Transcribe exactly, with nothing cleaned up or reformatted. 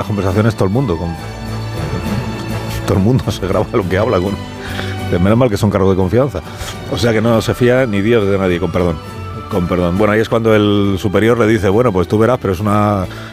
conversaciones todo el mundo. Con, todo el mundo se graba lo que habla. Con, menos mal que son cargos de confianza. O sea que no se fía ni Dios de nadie, con perdón. Con perdón. Bueno, ahí es cuando el superior le dice, bueno, pues tú verás, pero es una